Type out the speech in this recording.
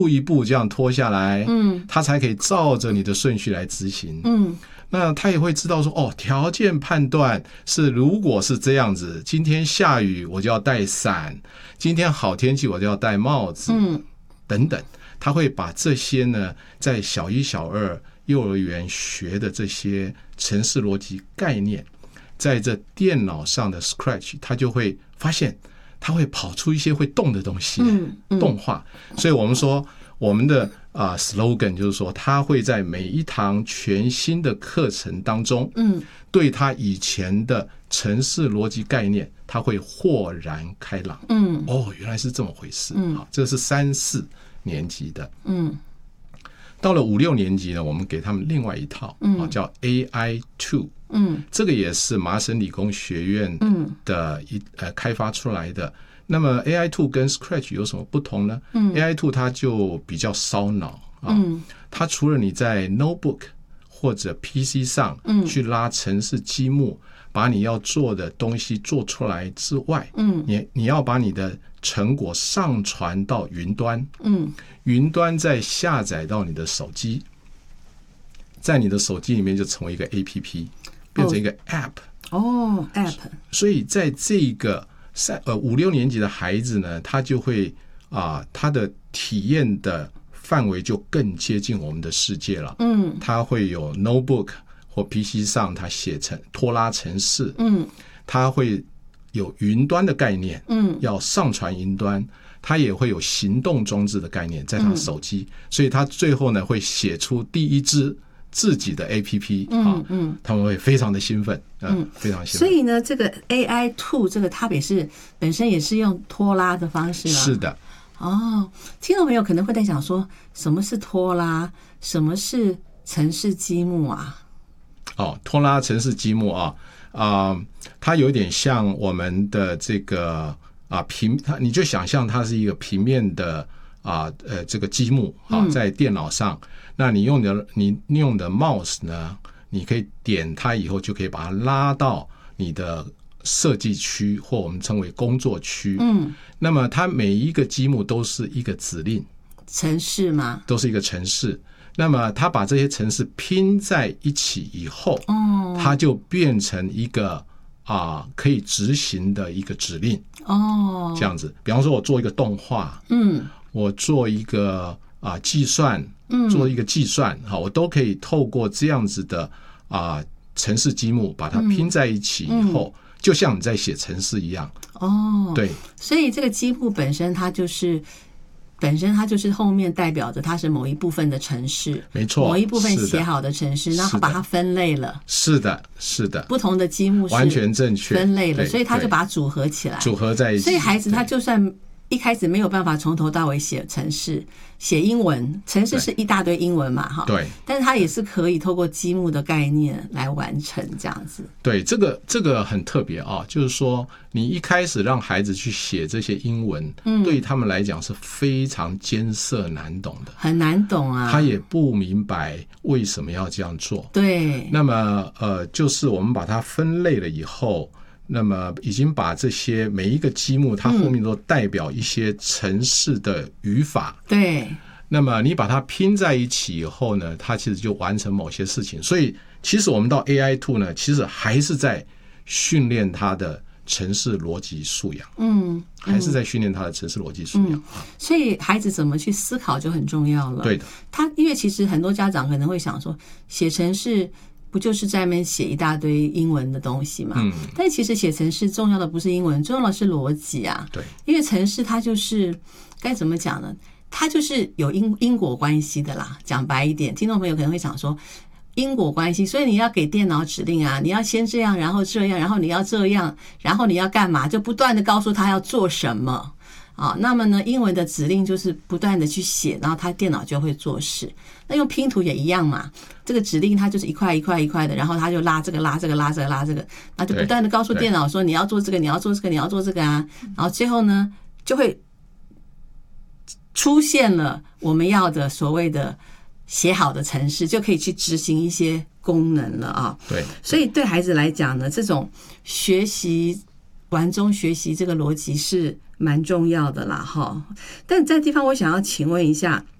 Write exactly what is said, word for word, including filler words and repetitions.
步一步这样拖下来， 嗯， 他才可以照着你的顺序来执行。 嗯， 那他也会知道说，哦，条件判断是如果是这样子，今天下雨我就要带伞，今天好天气我就要戴帽子， 嗯， 等等。他会把这些呢，在小一、小二幼儿园学的这些程式逻辑概念，在这电脑上的 Scratch， 他就会发现，他会跑出一些会动的东西， 嗯嗯、 动画。所以我们说，我们的啊、呃、slogan 就是说，他会在每一堂全新的课程当中， 嗯， 对他以前的程式逻辑概念，他会豁然开朗。 嗯， 哦，原来是这么回事。 嗯， 好，这是三四年级的。 嗯， 到了五六年级呢，我们给他们另外一套，嗯，叫 A I two。 嗯， 这个也是麻省理工学院的一呃开发出来的。那么 A I two 跟 Scratch 有什么不同呢？嗯 ，A I two 它就比较烧脑啊。嗯，它除了你在 notebook 或者 P C 上去拉程式积木，把你要做的东西做出来之外，嗯，你你要把你的成果上传到云端，嗯，云端再下载到你的手机，在你的手机里面就成为一个 A P P， 变成一个 App。 哦 ，App。 所以在这个三呃五六年级的孩子呢，他就会啊、呃，他的体验的范围就更接近我们的世界了。嗯，他会有 notebook 或 P C 上他写成拖拉程式。嗯，他会有云端的概念。嗯，要上传云端。他也会有行动装置的概念在他手机，嗯、所以他最后呢会写出第一支自己的 A P P。嗯嗯，他们会非常的兴奋，嗯，非常兴奋。 所以呢，这个 A I two 这个它也是本身也是用拖拉的方式啊。 是的。 哦，听众朋友可能会在想说，什么是拖拉？什么是程式积木啊？ 哦，拖拉程式积木啊，啊、呃，它有点像我们的这个。啊，平它你就想象它是一个平面的啊呃这个积木啊，在电脑上，嗯、那你用的你用的 mouse 呢，你可以点它以后就可以把它拉到你的设计区或我们称为工作区。嗯，那么它每一个积木都是一个指令程式吗？ 都是一个程式。那么它把这些程式拼在一起以后，哦，它就变成一个。啊，可以执行的一个指令哦，这样子。比方说，我做一个动画，嗯，我做一个啊计算，嗯，做一个计算，好，我都可以透过这样子的啊程式积木把它拼在一起以后，嗯、就像你在写程式一样。 哦， 对， 所以这个积木本身它就是。本身它就是后面代表着它是某一部分的程式， 没错， 某一部分写好的程式，然后把它分类了。 是的，是的， 不同的积木是完全正确， 分类了，所以它就把它组合起来， 组合在一起。 所以孩子他就算一开始没有办法从头到尾写程式，写英文，程式是一大堆英文嘛，哈， 对， 但是他也是可以透过积木的概念来完成这样子。 对，这个这个很特别啊，就是说你一开始让孩子去写这些英文，嗯，对他们来讲是非常艰涩难懂的， 很难懂啊， 他也不明白为什么要这样做。 对， 那么呃，就是我们把它分类了以后。那么已经把这些每一个积木，它后面都代表一些程式的语法。 嗯、对。 那么你把它拼在一起以后呢，它其实就完成某些事情。所以其实我们到 A I two 呢，其实还是在训练它的程式逻辑素养。嗯，还是在训练它的程式逻辑素养、嗯。 所以孩子怎么去思考就很重要了。 对的。 他因为其实很多家长可能会想说，写程式。不就是在那边写一大堆英文的东西嘛？嗯，但其实写程式重要的不是英文，重要的是逻辑啊。 对， 因为程式它就是该怎么讲呢？它就是有因因果关系的啦。讲白一点，听众朋友可能会想说因果关系，所以你要给电脑指令啊，你要先这样，然后这样，然后你要这样，然后你要干嘛？就不断的告诉他要做什么。啊，那么呢，英文的指令就是不断的去写，然后他电脑就会做事。那用拼图也一样嘛，这个指令它就是一块一块一块的，然后他就拉这个拉这个拉这个拉这个，那就不断的告诉电脑说你要做这个，你要做这个，你要做这个啊，然后最后呢就会出现了我们要的所谓的写好的程式，就可以去执行一些功能了啊。 对， 所以对孩子来讲呢，这种学习。 玩中学习这个逻辑是蛮重要的啦哈。但在地方我想要请问一下，